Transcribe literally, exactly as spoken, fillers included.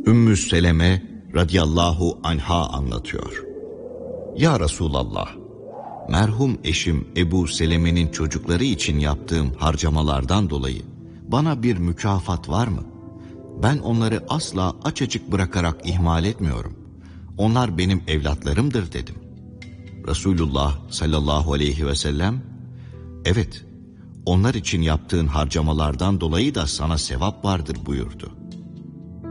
Ümmü Seleme radıyallahu anha anlatıyor. Ya Resulallah, merhum eşim Ebu Seleme'nin çocukları için yaptığım harcamalardan dolayı bana bir mükafat var mı? Ben onları asla aç açık bırakarak ihmal etmiyorum. Onlar benim evlatlarımdır dedim. Resulullah sallallahu aleyhi ve sellem, evet, onlar için yaptığın harcamalardan dolayı da sana sevap vardır buyurdu.